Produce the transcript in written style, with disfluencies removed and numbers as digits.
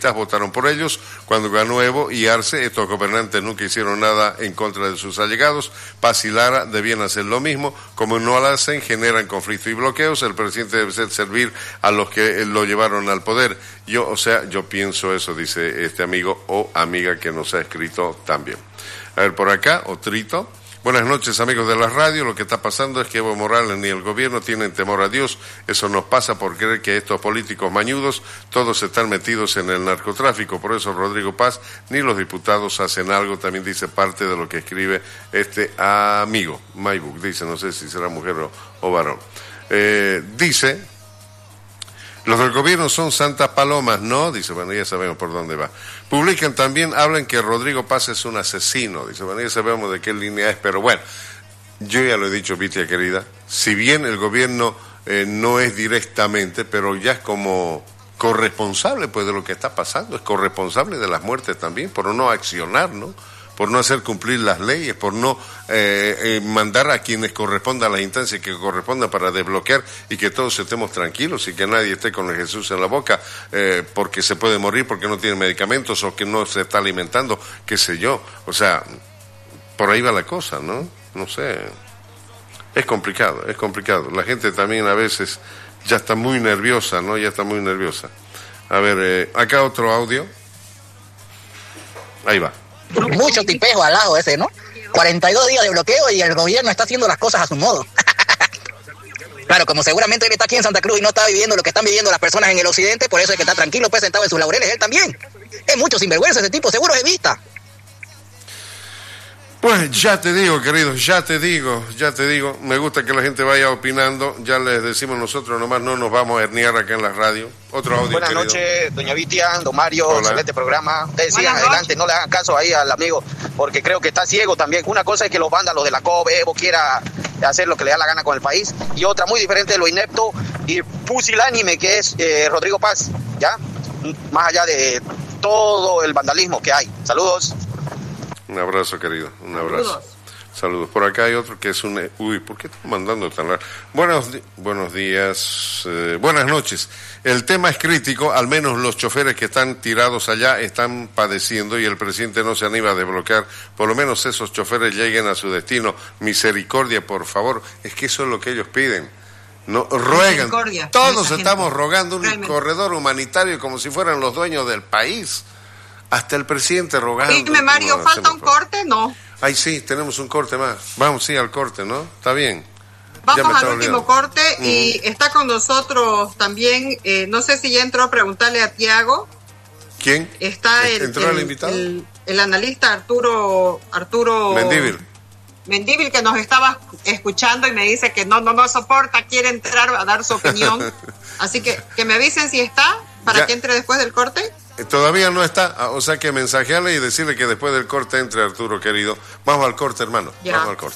congresistas votaron por ellos cuando ganó Evo y Arce. Estos gobernantes nunca hicieron nada en contra de sus allegados. Paz y Lara debían hacer lo mismo. Como no lo hacen, generan conflictos y bloqueos. El presidente debe servir a los que lo llevaron al poder. Yo pienso eso, dice este amigo o amiga que nos ha escrito también. A ver, por acá, Otrito. Buenas noches, amigos de la radio. Lo que está pasando es que Evo Morales ni el gobierno tienen temor a Dios. Eso nos pasa por creer que estos políticos mañudos todos están metidos en el narcotráfico. Por eso Rodrigo Paz ni los diputados hacen algo. También dice parte de lo que escribe este amigo. Maybook dice, no sé si será mujer o varón. Dice... Los del gobierno son santas palomas, ¿no? Dice, bueno, ya sabemos por dónde va. Publican también, hablan que Rodrigo Paz es un asesino. Dice, bueno, ya sabemos de qué línea es, pero bueno, yo ya lo he dicho, Vitia querida, si bien el gobierno no es directamente, pero ya es como corresponsable pues de lo que está pasando, es corresponsable de las muertes también, por no accionar, ¿no? Por no hacer cumplir las leyes, por no mandar a quienes correspondan, a las instancias que correspondan para desbloquear y que todos estemos tranquilos y que nadie esté con el Jesús en la boca porque se puede morir, porque no tiene medicamentos o que no se está alimentando, qué sé yo. O sea, por ahí va la cosa, ¿no? No sé. Es complicado. La gente también a veces ya está muy nerviosa, ¿no? Ya está muy nerviosa. A ver, acá otro audio. Ahí va. Mucho tipejo al lado ese, ¿no? 42 días de bloqueo y el gobierno está haciendo las cosas a su modo. Claro, como seguramente él está aquí en Santa Cruz y no está viviendo lo que están viviendo las personas en el occidente, por eso es que está tranquilo, pues sentado en sus laureles, él también. Es mucho sinvergüenza ese tipo, seguro es vista. Pues ya te digo, querido, ya te digo. Me gusta que la gente vaya opinando. Ya les decimos nosotros, nomás no nos vamos a herniar acá en la radio. Otro audio, Buenas querido. Noches, doña Vitia, don Mario, Hola. excelente programa. Ustedes sigan adelante, no le hagan caso ahí al amigo, porque creo que está ciego también. Una cosa es que los vándalos de la COP, Evo quiera hacer lo que le da la gana con el país, y otra muy diferente de lo inepto y pusilánime que es Rodrigo Paz, ¿ya? Más allá de todo el vandalismo que hay. Saludos. Un abrazo, querido, un abrazo. Saludos. Por acá hay otro que es un... Uy, ¿por qué están mandando tan largo? Buenos días, buenas noches. El tema es crítico, al menos los choferes que están tirados allá están padeciendo y el presidente no se anima a desbloquear. Por lo menos esos choferes lleguen a su destino. Misericordia, por favor. Es que eso es lo que ellos piden. No ruegan. Todos estamos rogando un corredor humanitario como si fueran los dueños del país. Hasta el presidente rogando. Dime, Mario, ¿falta un corte? No. Ay, sí, tenemos un corte más. Vamos, sí, al corte, ¿no? Está bien. Vamos al último corte y está con nosotros también, no sé si ya entró a preguntarle a Tiago. ¿Quién? Está ¿Entró el invitado? El analista Arturo Mendívil, que nos estaba escuchando y me dice que no soporta, quiere entrar a dar su opinión. Así que me avisen si está para que entre después del corte. Todavía no está, o sea que mensajearle y decirle que después del corte entre, Arturo, querido. Vamos al corte, hermano. Ya. Vamos al corte.